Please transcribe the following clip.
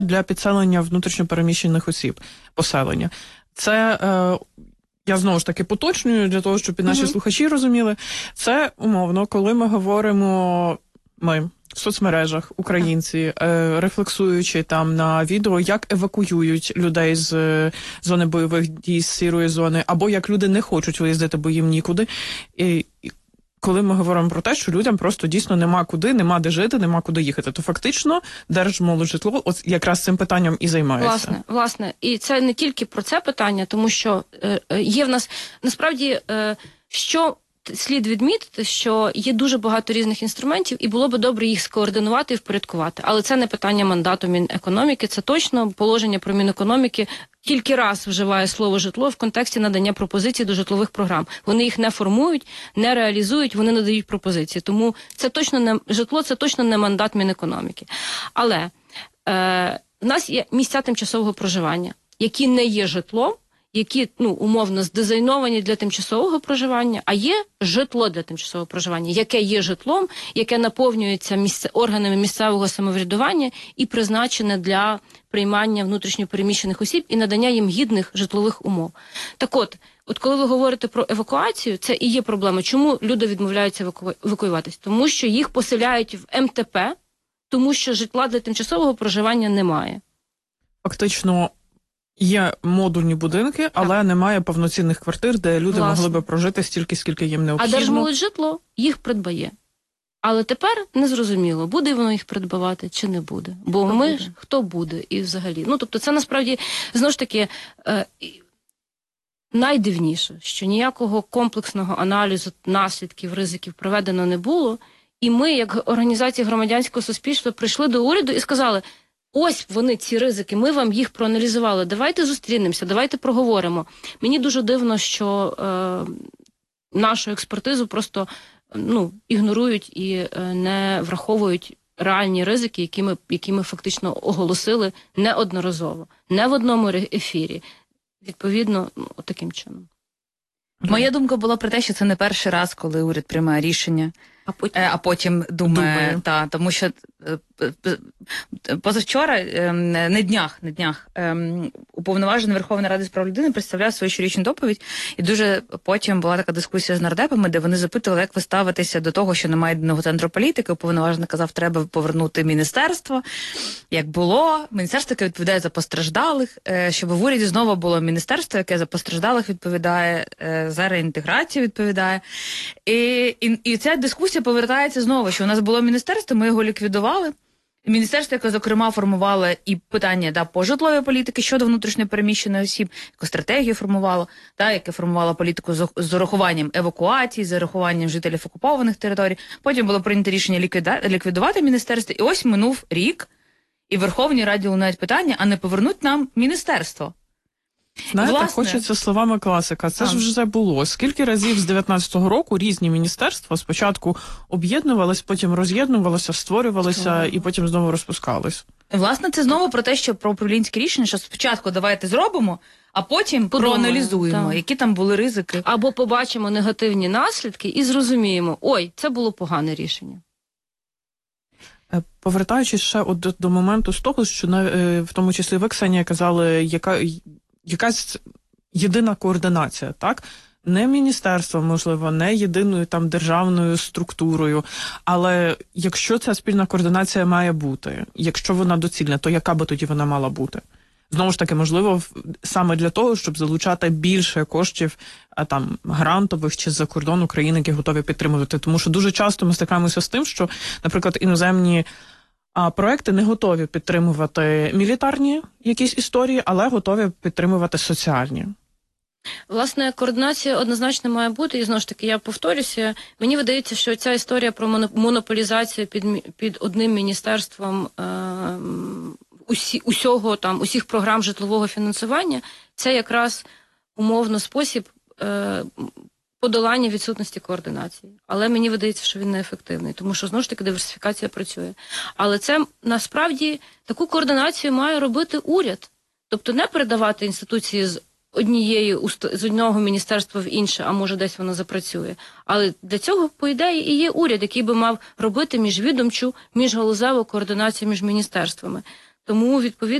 для підселення внутрішньопереміщених осіб, поселення. Це, я знову ж таки поточнюю, для того, щоб і наші слухачі розуміли, це умовно, коли ми говоримо, ми в соцмережах, українці, рефлексуючи там на відео, як евакуюють людей з зони бойових дій, з сірої зони, або як люди не хочуть виїздити, бо їм нікуди. І коли ми говоримо про те, що людям просто дійсно нема куди, нема де жити, нема куди їхати, то фактично Держмолоджитло от якраз цим питанням і займається. Власне. І це не тільки про це питання, тому що є в нас, насправді, що слід відмітити, що є дуже багато різних інструментів, і було би добре їх скоординувати і впорядкувати. Але це не питання мандату Мінекономіки, це точно положення про Мінекономіки тільки раз вживає слово «житло» в контексті надання пропозицій до житлових програм. Вони їх не формують, не реалізують, вони надають пропозиції. Тому це точно не житло, це точно не мандат Мінекономіки. Але в нас є місця тимчасового проживання, які не є житлом, які, умовно, здизайновані для тимчасового проживання, а є житло для тимчасового проживання, яке є житлом, яке наповнюється органами місцевого самоврядування і призначене для приймання внутрішньопереміщених осіб і надання їм гідних житлових умов. Так от коли ви говорите про евакуацію, це і є проблема. Чому люди відмовляються евакуюватись? Тому що їх поселяють в МТП, тому що житла для тимчасового проживання немає. Фактично, є модульні будинки, але немає повноцінних квартир, де люди могли би прожити стільки, скільки їм необхідно. А Держмолоджитло їх придбає. Але тепер незрозуміло, буде воно їх придбавати чи не буде. Бо хто буде і взагалі. Тобто це насправді, знову ж таки, найдивніше, що ніякого комплексного аналізу наслідків, ризиків проведено не було. І ми, як організації громадянського суспільства, прийшли до уряду і сказали: ось вони, ці ризики, ми вам їх проаналізували, давайте зустрінемося, давайте проговоримо. Мені дуже дивно, що нашу експертизу просто ігнорують і не враховують реальні ризики, які ми фактично оголосили неодноразово, не в одному ефірі. Відповідно, таким чином. Моя думка була про те, що це не перший раз, коли уряд приймає рішення, а потім думає. Тому що позавчора, не днях, уповноважений Верховної Ради з прав людини представляв свою щорічну доповідь, і дуже потім була така дискусія з нардепами, де вони запитували, як ви ставитеся до того, що немає єдиного центру політики. Уповноважений казав, треба повернути міністерство, як було, міністерство, яке відповідає за постраждалих, щоб в уряді знову було міністерство, яке за постраждалих відповідає, за реінтеграцію відповідає. І ця дискусія повертається знову, що у нас було міністерство, ми його ліквідували. Міністерство, яке, зокрема, формувало і питання по житловій політики щодо внутрішньопереміщених осіб, яку стратегію формувало, яке формувало політику з урахуванням евакуації, з урахуванням жителів окупованих територій. Потім було прийнято рішення ліквідувати міністерство. І ось минув рік, і в Верховній Раді лунають питання, а не повернуть нам міністерство. Знаєте, хочеться словами класика. Це ж вже було. Скільки разів з 19-го року різні міністерства спочатку об'єднувались, потім роз'єднувалися, створювалися і потім знову розпускались. Власне, це знову про те, що про управлінське рішення, що спочатку давайте зробимо, а потім проаналізуємо, які там були ризики. Або побачимо негативні наслідки і зрозуміємо, ой, це було погане рішення. Повертаючись ще до моменту з того, що в тому числі ви, Ксенія, казали, якась єдина координація, так? Не міністерство, можливо, не єдиною там державною структурою, але якщо ця спільна координація має бути, якщо вона доцільна, то яка би тоді вона мала бути? Знову ж таки, можливо, саме для того, щоб залучати більше коштів там грантових чи з-за кордону країн, які готові підтримувати. Тому що дуже часто ми стикаємося з тим, що, наприклад, іноземні проекти не готові підтримувати мілітарні якісь історії, але готові підтримувати соціальні. Власне, координація однозначно має бути, і знову ж таки, я повторюся, мені видається, що ця історія про монополізацію під одним міністерством усіх програм житлового фінансування, це якраз умовно спосіб подолання відсутності координації. Але мені видається, що він неефективний, тому що, знову ж таки, диверсифікація працює. Але це, насправді, таку координацію має робити уряд. Тобто не передавати інституції з одного міністерства в інше, а може десь воно запрацює. Але для цього, по ідеї, і є уряд, який би мав робити міжвідомчу, міжгалузеву координацію між міністерствами. Тому, відповідно,